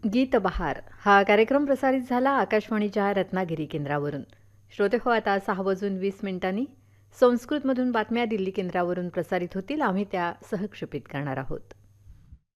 गीत बहार हा कार्यक्रम प्रसारित झाला आकाशवाणीच्या रत्नागिरी केंद्रावरून. श्रोते हो, आता 6:20 संस्कृतमधून बातम्या दिल्ली केंद्रावरून प्रसारित होतील. आम्ही त्या सहक्षेपित करणार आहोत.